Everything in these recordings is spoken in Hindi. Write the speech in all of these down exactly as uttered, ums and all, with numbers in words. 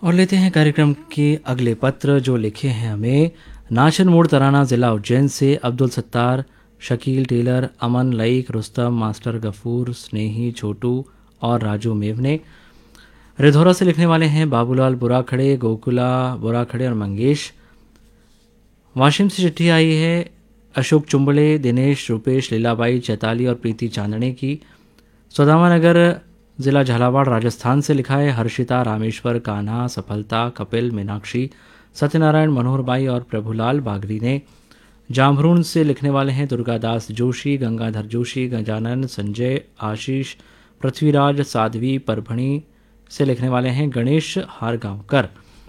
और लेते हैं कार्यक्रम के अगले पत्र जो लिखे हैं हमें नाशन मोड़ तराना ज़िला उज्जैन से अब्दुल सत्तार, शकील टेलर, अमन लईक, रुस्तम, मास्टर गफूर, स्नेही, छोटू और राजू मेवने। रिधौरा से लिखने वाले हैं बाबूलाल बुराखड़े, गोकुला बुराखड़े और मंगेश। वाशिम से चिट्ठी आई है अशोक चुंबले, दिनेश, रूपेश, लीलाबाई, चैताली और प्रीति चांदने की। सौदामा नगर ज़िला झालावाड़ राजस्थान से लिखा है हर्षिता, रामेश्वर, कान्हा, सफलता, कपिल, मीनाक्षी, सत्यनारायण, मनोहर बाई और प्रभुलाल बागरी ने। जामरून से लिखने वाले हैं दुर्गादास जोशी, गंगाधर जोशी, गजानन, संजय, आशीष, पृथ्वीराज, साध्वी। परभणी से लिखने वाले हैं गणेश हारगांवकर।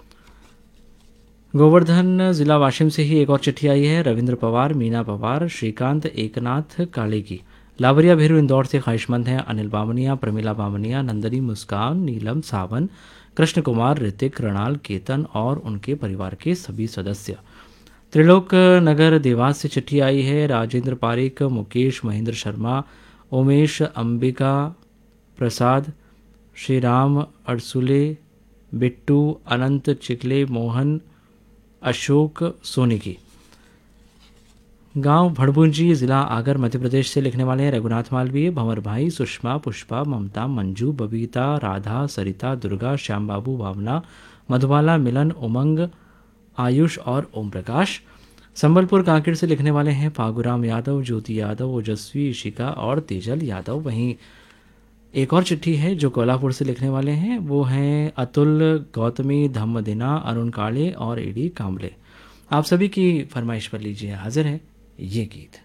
गोवर्धन जिला वाशिम से ही एक और चिट्ठी आई है रविंद्र पवार, मीना पवार, श्रीकांत, एकनाथ काले की। लावरिया भेरू इंदौर से ख्वाहिशमंद हैं अनिल बामनिया, प्रमिला बामनिया, नंदनी, मुस्कान, नीलम, सावन, कृष्ण कुमार, ऋतिक, रणाल, केतन और उनके परिवार के सभी सदस्य। त्रिलोक नगर देवास से चिट्ठी आई है राजेंद्र पारिक, मुकेश, महेंद्र शर्मा, उमेश, अंबिका प्रसाद, श्री राम अड़सुले, बिट्टू, अनंत चिकले, मोहन, अशोक सोनी की। गांव भड़भुंजी जिला आगर मध्य प्रदेश से लिखने वाले हैं रघुनाथ मालवीय, भंवर भाई, सुषमा, पुष्पा, ममता, मंजू, बबीता, राधा, सरिता, दुर्गा, श्याम बाबू, भावना, मधुबाला, मिलन, उमंग, आयुष और ओम प्रकाश। संबलपुर कांकेर से लिखने वाले हैं फागुराम यादव, ज्योति यादव, ओजस्वी, इशिका और तेजल यादव। वहीं एक और चिट्ठी है जो कोल्हापुर से लिखने वाले हैं वो हैं अतुल, गौतमी, धम्मदिना, अरुण काले और एडी कांबले। आप सभी की फरमाइश पर लीजिए हाजिर है ये गीत।